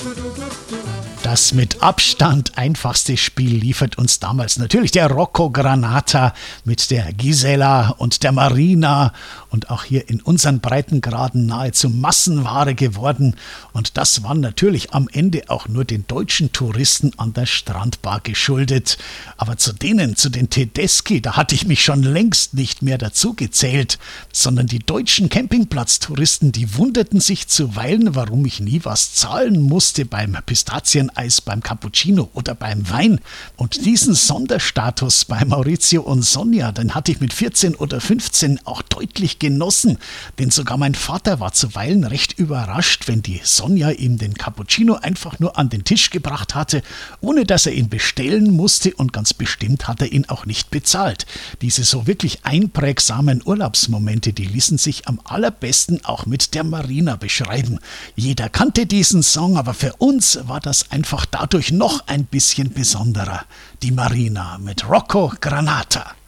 Das mit Abstand einfachste Spiel liefert uns damals natürlich der Rocco Granata mit der Gisela und der Marina und auch hier in unseren Breitengraden nahezu Massenware geworden. Und das war natürlich am Ende auch nur den deutschen Touristen an der Strandbar geschuldet. Aber zu den Tedeschi, da hatte ich mich schon längst nicht mehr dazu gezählt, sondern die deutschen Campingplatztouristen, die wunderten sich zuweilen, warum ich nie was zahlen musste beim Pistazieneis, beim Cappuccino oder beim Wein. Und diesen Sonderstatus bei Maurizio und Sonja, den hatte ich mit 14 oder 15 auch deutlich genossen, denn sogar mein Vater war zuweilen recht überrascht, wenn die Sonja ihm den Cappuccino einfach nur an den Tisch gebracht hatte, ohne dass er ihn bestellen musste, und ganz bestimmt hat er ihn auch nicht bezahlt. Diese so wirklich einprägsamen Urlaubsmomente, die ließen sich am allerbesten auch mit der Marina beschreiben. Jeder kannte diesen Song, aber für uns war das einfach dadurch noch ein bisschen besonderer. Die Marina mit Rocco Granata.